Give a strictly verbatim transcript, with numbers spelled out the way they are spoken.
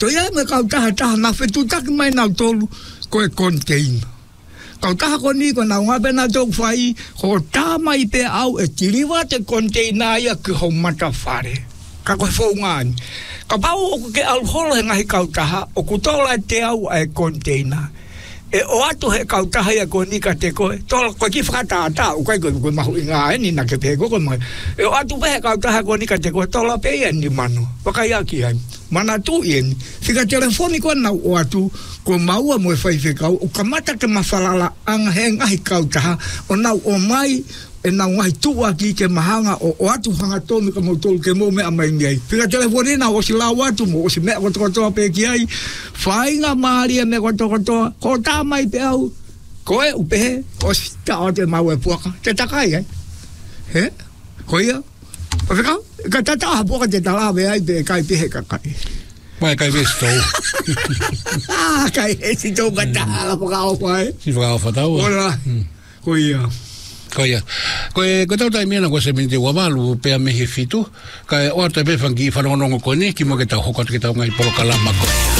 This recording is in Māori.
ia me kau taha taha na fetu taki mai nau tolu ko e container. Kau taha ko ni ko nau ngape na tōk whai ko tā mai pe au e tiriwa te container ia ki hau mata whare. Ka koe whaungani. Ka pau o ke alholo he ngahi kau taha o kutola te au e container. E o atu he kau taha ia ko ni ka te koe. Tola koe ki whakatata o kai koe koe mahu inga e ni na ke peko koe mai. E o atu he kau taha ko ni ka te koe tola pe ia ni manu. Wakaiaki hai. Mana tu ieni. Fika telefoni ko nau o atu ko maua mo e whaifekau o kamata ke mawhalala anga he ngahi kau taha o nau o mai e nau ngahi tua ki ke mahanga o, o atu hanga tonu ka mautolu ke mo mea mai niai. Fika telefoni na o si lau atu mo o si mea kotokotoa pe ki ai whainga maaria me kotokotoa ko tā mai pe au ko e upehe o si ta o te mau e puaka te takai ai he ko ia o whikau ka tata ha puaka te talawe ai pe kai pehe kakai Mai kai vesto. Ah, kai esi tau kata ala pakao pai. Si pakao fatau. Ora. Ko ia. Ko ia. Ko e ko tau tai mena ko se minte wa malu pe a mehi fitu. Kai o te pe fangi fa no no ko ni ki mo ke tau hokot ke tau ngai polo kalama ko.